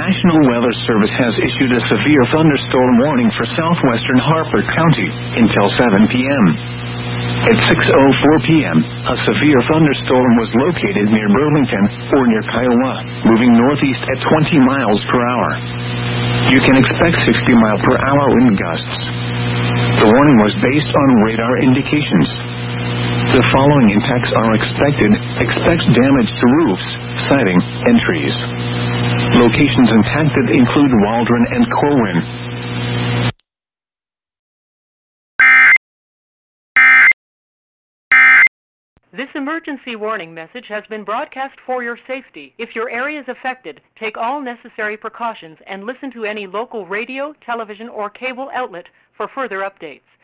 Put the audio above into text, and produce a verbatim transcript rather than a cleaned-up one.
National Weather Service has issued a severe thunderstorm warning for southwestern Harford County until seven p.m. At six oh four p.m., a severe thunderstorm was located near Burlington, or near Kiowa, moving northeast at twenty miles per hour. You can expect sixty mile per hour wind gusts. The warning was based on radar indications. The following impacts are expected. Expect damage to roofs, siding, and trees. Locations impacted include Waldron and Corwin. This emergency warning message has been broadcast for your safety. If your area is affected, take all necessary precautions and listen to any local radio, television, or cable outlet for further updates.